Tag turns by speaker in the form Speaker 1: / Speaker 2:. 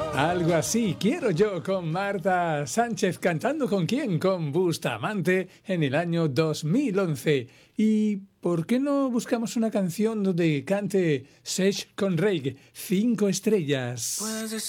Speaker 1: Algo así quiero yo con Marta Sánchez cantando ¿con quién? Con Bustamante en el año 2011. ¿Y por qué no buscamos una canción donde cante Sech con Reig? 5 estrellas.
Speaker 2: Puedes